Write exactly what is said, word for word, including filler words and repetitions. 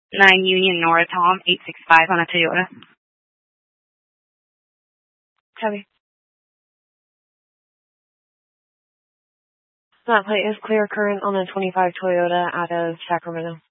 nine Union North, Tom, eight six five on a Toyota. Copy. That plate is clear current on a twenty-five Toyota out of Sacramento.